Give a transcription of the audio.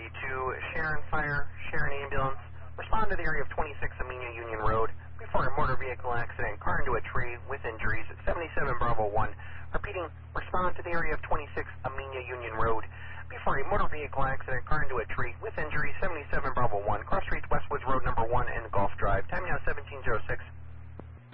Sharon Fire, Sharon Ambulance. Respond to the area of 26 Amenia Union Road before a motor vehicle accident, car into a tree with injuries at 77 Bravo 1. Repeating, respond to the area of 26 Amenia Union Road before a motor vehicle accident, car into a tree with